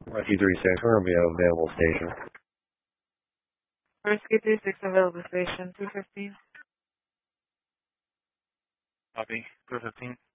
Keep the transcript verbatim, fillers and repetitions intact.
Rescue three six, we're going to be at available station. Rescue three six, available station, two fifteen. Copy, two fifteen.